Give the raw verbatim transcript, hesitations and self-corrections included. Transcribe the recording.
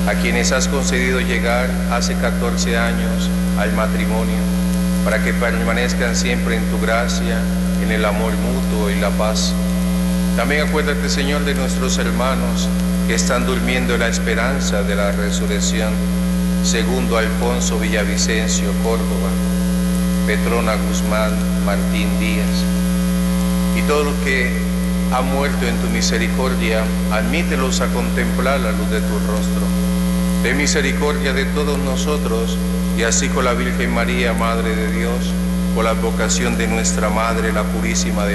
a quienes has concedido llegar hace catorce años al matrimonio, para que permanezcan siempre en tu gracia, en el amor mutuo y la paz. También acuérdate, Señor, de nuestros hermanos que están durmiendo en la esperanza de la resurrección. Segundo Alfonso Villavicencio, Córdoba; Petrona Guzmán, Martín Díaz. Y todos los que han muerto en tu misericordia, admítelos a contemplar la luz de tu rostro. Ten misericordia de todos nosotros, y así con la Virgen María, Madre de Dios, por la advocación de nuestra Madre, la Purísima de